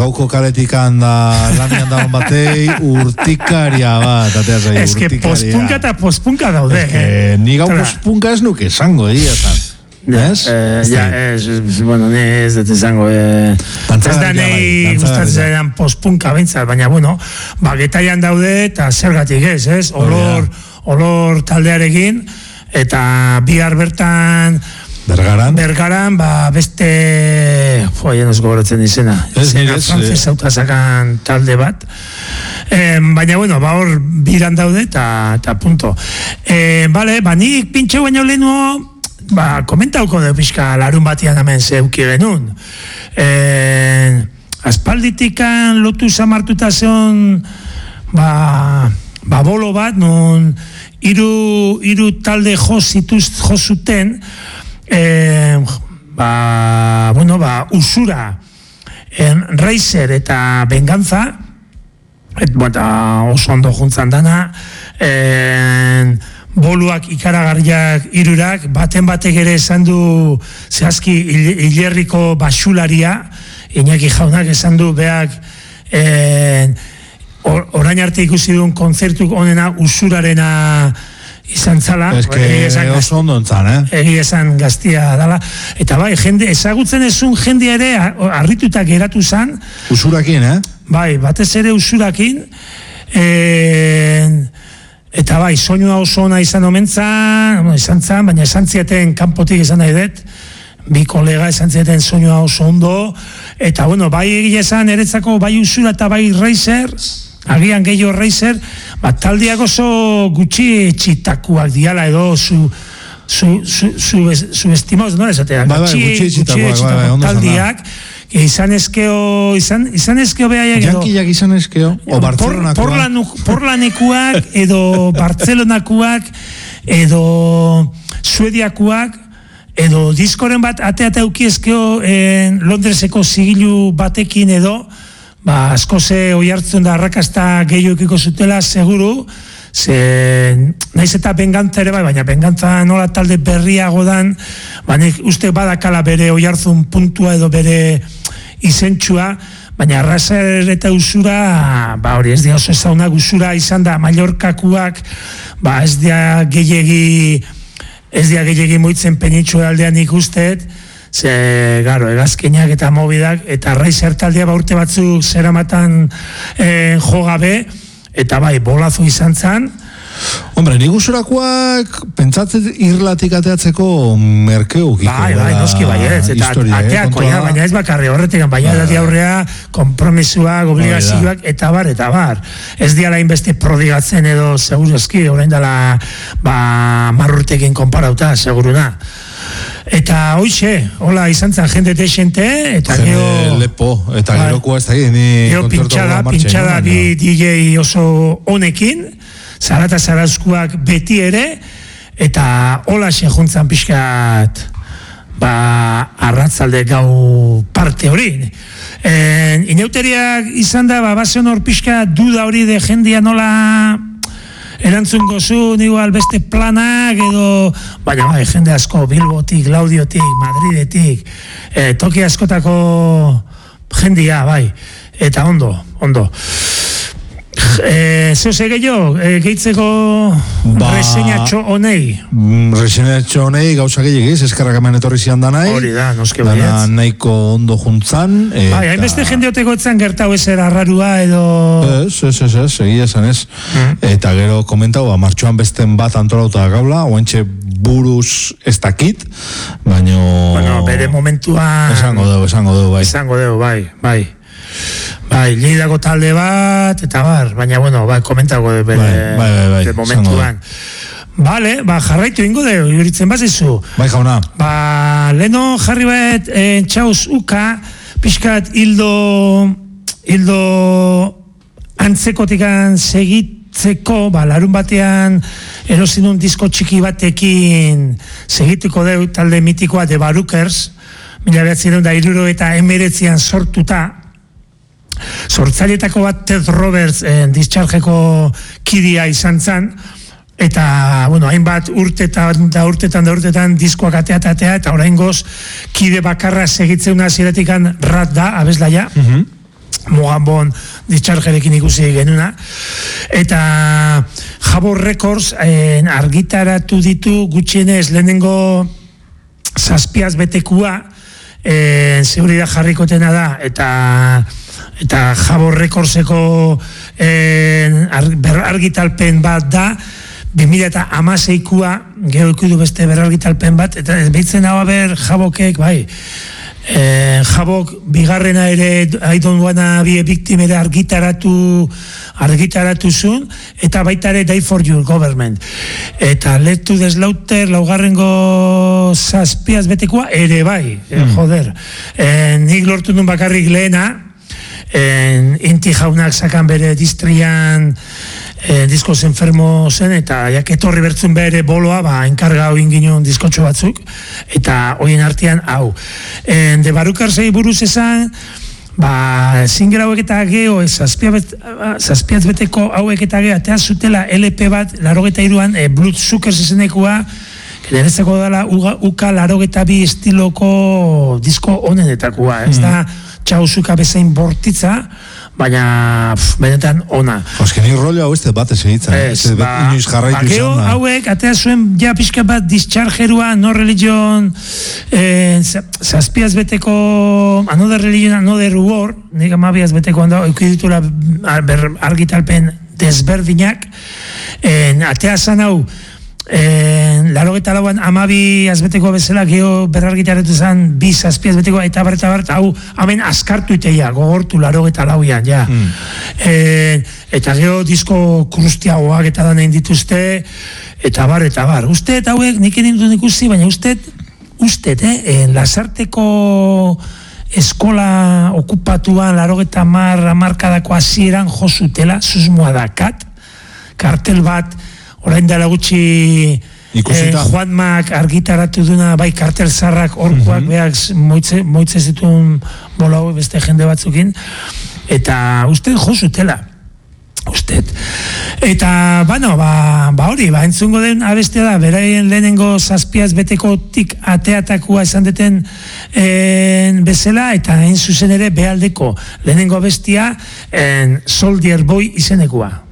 gauko kaletikan da lanian dagoen batei urtikaria bat, atea zai, urtikaria. Ez que postpunka eta postpunka daude. Ni gau postpunka ez nuke esango, egiatan. Ez? Bueno, ni ez dut izango. Ez da nahi gustatzen postpunka bintzat, baina, bueno, getaian daude eta zergatik ez? Olor taldearekin, eta bihar bertan Bergaran, beste joan ez gogoratzen izena frantzes autazakan talde bat, baina, bueno, hor biran daude eta punto. Nik pintxeu baino lehenu komentauko de pixka larun batian hemen zeuki genuen. Aspalditikan lotu zamartuta zeon bolo bat, non hiru talde jozuten, usura, Reiser eta Venganza, oso ondo juntzan dana, boluak ikaragarriak irurak, baten batek ere esan du zehazki hilerriko basularia, Iñaki jaunak esan du beak orain arte ikusi duen kontzertuk onena usurarena izan zala. Ez que oso ondo entzan, Egi esan gaztia dala. Eta jende, ezagutzen ezun jendea ere harritutak geratu zan. Usurakin, Batez ere usurakin. Eta soinua oso ona izan zan, baina esan zieten kanpotik izan nahi dut. Bi kolega esan zieten soinua oso ondo. Eta, egia esan eretzako usura eta Reiser, agian gehiago Reiser, taldeak oso gutxi txitakuak diala edo subestimados, no esatea, gutxi txitakuak taldeak, izan ezkeo behaiak edo Yankiak izan ezkeo, o Bartzelonakoak Portlanekuak edo Bartzelonakoak edo Suediakoak edo diskoren bat ateata eukiezkeo Londreseko zigilu batekin edo asko ze oi hartzen da arrakasta gehiokiko zutela, seguru, naiz eta Bengantza ere baina Bengantza nola talde berriago dan, nik uste badakala bere oi hartzun puntua edo bere izentsua, baina Reiser eta usura, hori ez dira oso ezaunak, usura izan da Mallorcakuak, ez dira gehiegi moitzen penitsua aldean ikusteet, egazkinak eta mobidak, eta Reiser taldea urte batzuk zeramatan jogabe, eta bolazo izan zan. Hombre, nik usurakoak pentsatzen irlatik ateatzeko merkeuk. Noski baietz, eta ateako, baina ez bakarri horretik, baina dati aurrea kompromisoak, obligazioak, eta bar. Ez diala inbeste prodigatzen edo seguruzki, orain dela marrurtekin konparauta, seguruna. Eta hoxe, hola izan zen jende desente, eta gero lepo, eta gerokoa ez da gero pintxada bi DJ oso honekin, Zarata Zarazkuak beti ere, eta hola xe juntzan pixkat arratzalde gau parte hori. Inauteriak izan da, bazen hor pixka duda hori de jendia nola erantzun gozun, igual beste planak edo, baina jende asko Bilbotik, Laudiotik, Madridetik, toki askotako jendia, eta ondo. Zeuze gehiago, gehitzeko reseñatxo honei? Reseñatxo honei gauza gehiagiz, eskerrak hemen etorri zian danai. Hori da, noske baietz. Dana nahiko ondo juntzan. Hainbeste jendeoteko etzan gertau ezera arrarua edo... Ez, egia esan ez. Eta gero komentau, martxoan besten bat antolauta gaula, oantxe buruz ez dakit, baina... Bueno, bere momentuan... Esango dugu, bai. Esango dugu, bai. Lleidako talde bat, eta baina, komentago bere momentuan. Bale, jarraitu ingo de, yuritzen bazizu. Bai, jauna. Leno jarri bat txauz uka, pixkat hildo antzekotikan segitzeko, larun batean erosinun disko txiki batekin segituko deu talde mitikoa de Barukers, 1979an sortuta. Sortzailetako bat Ted Roberts dischargeko kidia izan zan, eta, hainbat urtetan diskoak atea, eta oraingoz kide bakarra segitzeuna ziretikan Rat da, abeslaia. Mogambon Dischargerekin ikusi genuna, eta Jabor Records argitaratu ditu gutxienez lehenengo 7 betekua, seguridad jarrikotena da, eta Jabor Recordseko argitalpen bat da, 2016koa gero ikudu beste berargitalpen bat, eta behitzen hau Jabokek, bai, Jabok bigarrena ere I don't wanna be a victim ere argitaratu zuen, eta baita ere Die for Your Government, eta Let to the Slaughter laugarrengo 7 betekoa ere bai, joder, nik lortu nun bakarrik lehena, Inti jaunak sakan bere distrian diskoz enfermo zen, eta etorri bertzun bere boloa, enkargau inginun diskotxo batzuk, eta hoien artean hau. De Barukarzei buruz esan, single hauek eta geho, 7 beteko hauek eta geho, atea zutela LP bat, 83an, Bloodsuckers izenekua, nerezako dela uka 82 estiloko disko honenetakoa, ez da txauzuka bezain bortitza, baina benetan ona. Oske ni rollo hau ez batez egitzen. Inoiz jarraitu izan da. Hauek, atea zuen ja pixka bat Dischargerua, No Religion, 7 beteko Another Religion, Another War, nik 12 beteko handa, eukiditula argitalpen desberdinak, atea zan hau, 84an 12 azbeteko bezala geho berrargitaretu zen 2 7 azbeteko eta bar, hau hemen askartu iteia, gogortu 84an, ja. Eta geho disko krustiagoak eta da nahin dituzte, eta bar. Usted hauek nik egin ikusi, baina usted, Lasarteko eskola okupatuan 80 hamarkadako hasieran josutela, susmoa dakat, kartel bat, orain dela gutxi Juanmak argitaratu duna, bai kartel zarrak orkuak behak moitze zituen bola hau beste jende batzukin, eta usted josutela, usted. Eta, hori, entzungo den abestea da, beraien lehenengo 7 betekotik ateatakua esan deten bezala, eta hain zuzen ere behaldeko lehenengo abestia Soldier Boy izenekua.